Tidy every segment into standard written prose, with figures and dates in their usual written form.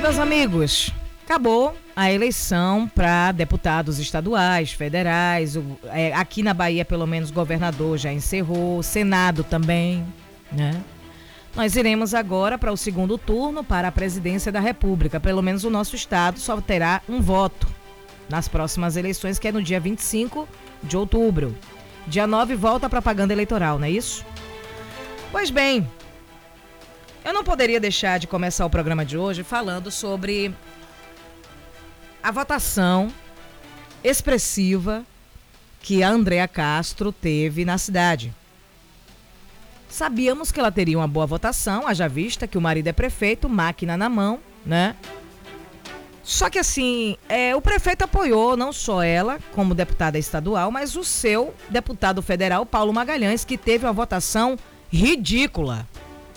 meus amigos, acabou a eleição para deputados estaduais, federais, aqui na Bahia pelo menos governador já encerrou, Senado também, né? Nós iremos agora para o segundo turno para a presidência da República, pelo menos o nosso estado só terá um voto nas próximas eleições, que é no dia 25 de outubro. Dia 9 volta a propaganda eleitoral, não é isso? Pois bem, eu não poderia deixar de começar o programa de hoje falando sobre a votação expressiva que a Andréa Castro teve na cidade. Sabíamos que ela teria uma boa votação, haja vista que o marido é prefeito, máquina na mão, né? Só que assim, o prefeito apoiou não só ela como deputada estadual, mas o seu deputado federal, Paulo Magalhães, que teve uma votação ridícula.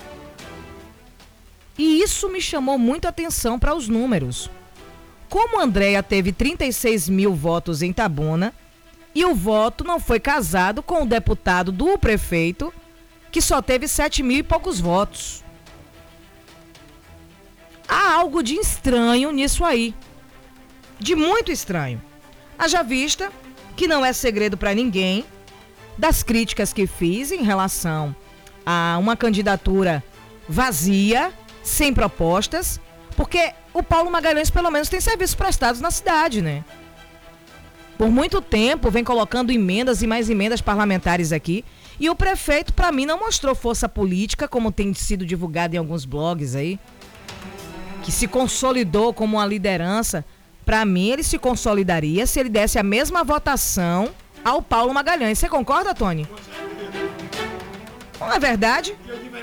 E isso me chamou muito a atenção para os números. Como a Andréa teve 36 mil votos em Itabuna e o voto não foi casado com o deputado do prefeito, que só teve 7 mil e poucos votos. Há algo de estranho nisso aí. De muito estranho. Haja vista que não é segredo para ninguém das críticas que fiz em relação a uma candidatura vazia, sem propostas, porque o Paulo Magalhães pelo menos tem serviços prestados na cidade, né? Por muito tempo vem colocando emendas e mais emendas parlamentares aqui, e o prefeito para mim não mostrou força política, como tem sido divulgado em alguns blogs aí, que se consolidou como uma liderança. Para mim ele se consolidaria se ele desse a mesma votação ao Paulo Magalhães. Você concorda, Tony? Não é verdade?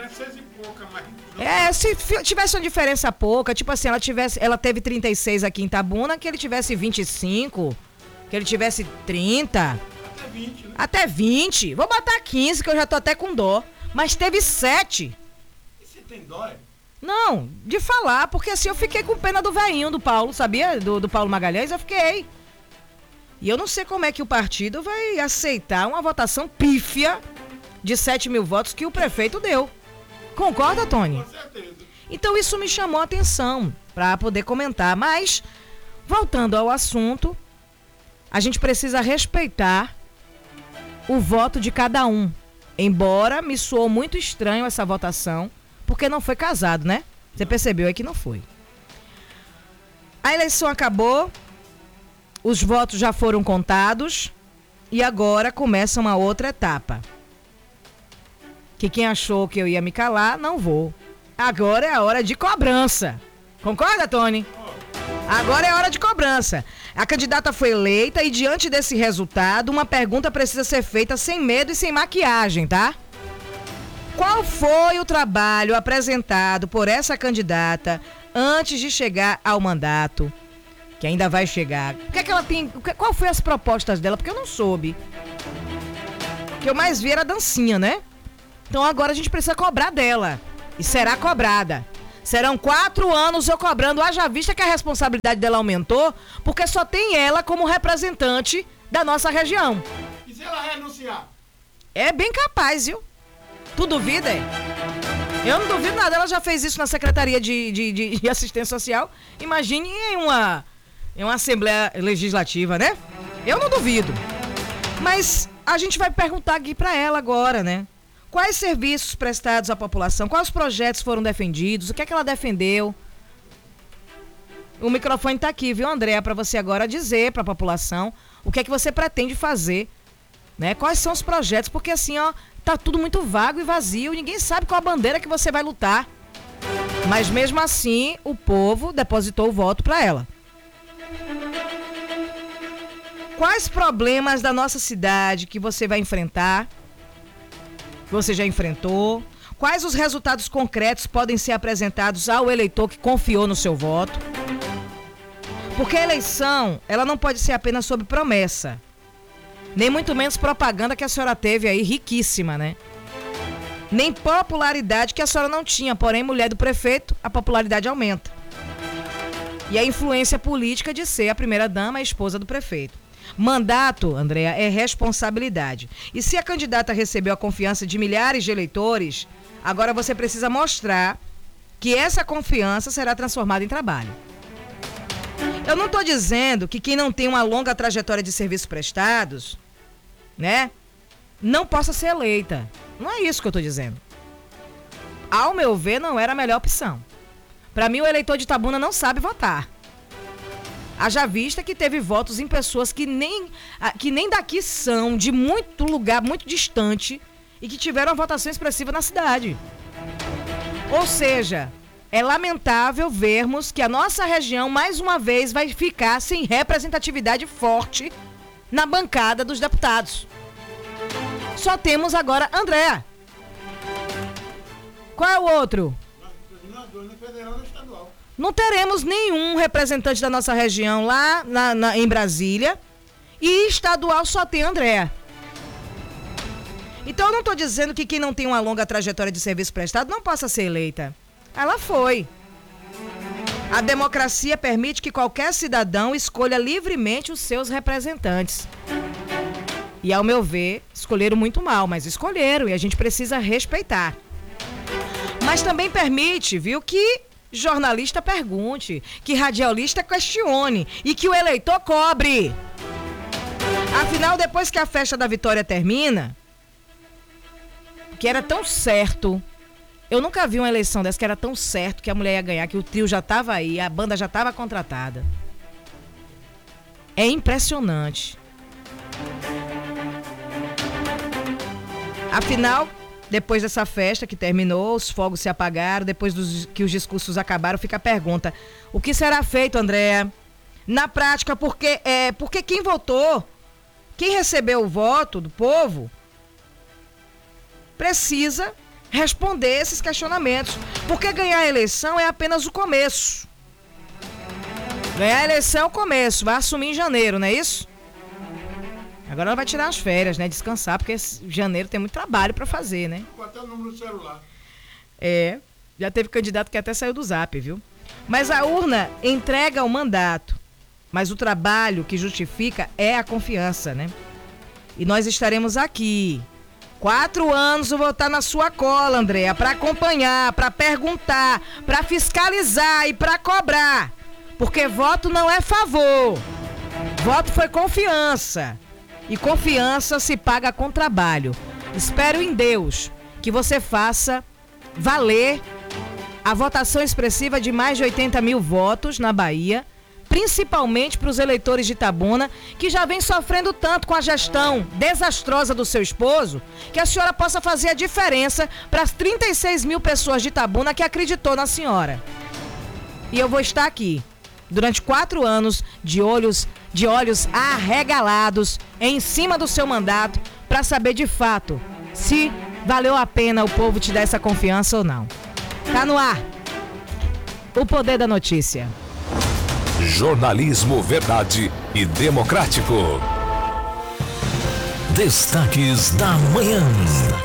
Se tivesse uma diferença pouca, tipo assim, ela teve 36 aqui em Itabuna, que ele tivesse 25, que ele tivesse 30. Até 20, né? Até 20. Vou botar 15, que eu já tô até com dó. Mas teve 7. E você tem dó? Não, de falar, porque assim eu fiquei com pena do velhinho do Paulo, sabia? Do Paulo Magalhães, eu fiquei. E eu não sei como é que o partido vai aceitar uma votação pífia de 7 mil votos que o prefeito deu. Concorda, Tony? Com certeza. Então isso me chamou a atenção para poder comentar. Mas, voltando ao assunto, a gente precisa respeitar o voto de cada um. Embora me soou muito estranho essa votação, porque não foi casado, né? Você percebeu aí que não foi. A eleição acabou, os votos já foram contados e agora começa uma outra etapa. Que quem achou que eu ia me calar, não vou. Agora é a hora de cobrança. Concorda, Tony? Agora é a hora de cobrança. A candidata foi eleita e diante desse resultado, uma pergunta precisa ser feita sem medo e sem maquiagem, tá? Qual foi o trabalho apresentado por essa candidata antes de chegar ao mandato? Que ainda vai chegar. O que é que ela tem? Qual foi as propostas dela? Porque eu não soube. O que eu mais vi era a dancinha, né? Então agora a gente precisa cobrar dela. E será cobrada. Serão 4 anos eu cobrando, haja vista que a responsabilidade dela aumentou, porque só tem ela como representante da nossa região. E se ela renunciar? É bem capaz, viu? Tu duvida, é? Eu não duvido nada, ela já fez isso na Secretaria de Assistência Social. Imagine em uma Assembleia Legislativa, né? Eu não duvido. Mas a gente vai perguntar aqui pra ela agora, né? Quais serviços prestados à população? Quais projetos foram defendidos? O que é que ela defendeu? O microfone está aqui, viu, Andréa? Para você agora dizer para a população o que é que você pretende fazer, né? Quais são os projetos? Porque assim, ó, tá tudo muito vago e vazio. Ninguém sabe qual a bandeira que você vai lutar. Mas mesmo assim, o povo depositou o voto para ela. Quais problemas da nossa cidade que você vai enfrentar? Você já enfrentou? Quais os resultados concretos podem ser apresentados ao eleitor que confiou no seu voto? Porque a eleição, ela não pode ser apenas sobre promessa. Nem muito menos propaganda que a senhora teve aí, riquíssima, né? Nem popularidade que a senhora não tinha. Porém, mulher do prefeito, a popularidade aumenta. E a influência política de ser a primeira-dama, a esposa do prefeito. Mandato, Andréa, é responsabilidade. E se a candidata recebeu a confiança de milhares de eleitores, agora você precisa mostrar que essa confiança será transformada em trabalho. Eu não estou dizendo que quem não tem uma longa trajetória de serviços prestados, né, não possa ser eleita. Não é isso que eu estou dizendo. Ao meu ver, não era a melhor opção. Para mim, o eleitor de Itabuna não sabe votar. Haja vista que teve votos em pessoas que nem daqui são, de muito lugar, muito distante, e que tiveram uma votação expressiva na cidade. Ou seja, é lamentável vermos que a nossa região, mais uma vez, vai ficar sem representatividade forte na bancada dos deputados. Só temos agora Andréa. Qual é o outro? Federal e estadual. Não teremos nenhum representante da nossa região lá em Brasília, e estadual só tem Andréa. Então eu não estou dizendo que quem não tem uma longa trajetória de serviço prestado não possa ser eleita. Ela foi. A democracia permite que qualquer cidadão escolha livremente os seus representantes. E, ao meu ver, escolheram muito mal, mas escolheram, e a gente precisa respeitar. Mas também permite, viu, que jornalista pergunte, que radialista questione e que o eleitor cobre. Afinal, depois que a festa da vitória termina, que era tão certo, eu nunca vi uma eleição dessa que era tão certo que a mulher ia ganhar, que o trio já estava aí, a banda já estava contratada. É impressionante. Afinal, depois dessa festa que terminou, os fogos se apagaram, depois que os discursos acabaram, fica a pergunta: o que será feito, Andréa? Na prática, porque quem votou, quem recebeu o voto do povo, precisa responder esses questionamentos. Porque ganhar a eleição é apenas o começo. Ganhar a eleição é o começo, vai assumir em janeiro, não é isso? Agora ela vai tirar as férias, né? Descansar, porque janeiro tem muito trabalho pra fazer, né? Com até o número do celular. É, já teve candidato que até saiu do Zap, viu? Mas a urna entrega o mandato. Mas o trabalho que justifica é a confiança, né? E nós estaremos aqui. 4 anos eu vou estar na sua cola, Andréa, pra acompanhar, pra perguntar, pra fiscalizar e pra cobrar. Porque voto não é favor. Voto foi confiança. E confiança se paga com trabalho. Espero em Deus que você faça valer a votação expressiva de mais de 80 mil votos na Bahia, principalmente para os eleitores de Itabuna, que já vem sofrendo tanto com a gestão desastrosa do seu esposo, que a senhora possa fazer a diferença para as 36 mil pessoas de Itabuna que acreditou na senhora. E eu vou estar aqui durante 4 anos de olhos arregalados em cima do seu mandato para saber de fato se valeu a pena o povo te dar essa confiança ou não. Tá no ar. O poder da notícia. Jornalismo verdade e democrático. Destaques da manhã.